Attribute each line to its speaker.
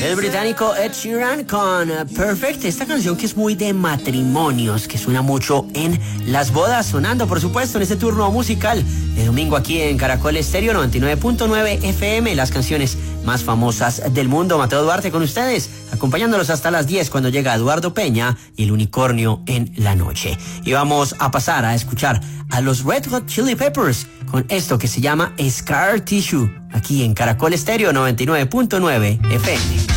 Speaker 1: El británico Ed Sheeran con Perfect, esta canción que es muy de matrimonios, que suena mucho en las bodas, sonando por supuesto en este turno musical de domingo aquí en Caracol Estéreo 99.9 FM, las canciones más famosas del mundo. Mateo Duarte con ustedes, acompañándolos hasta las 10 cuando llega Eduardo Peña y el unicornio en la noche. Y vamos a pasar a escuchar a los Red Hot Chili Peppers con esto que se llama Scar Tissue, aquí en Caracol Estéreo 99.9 FM.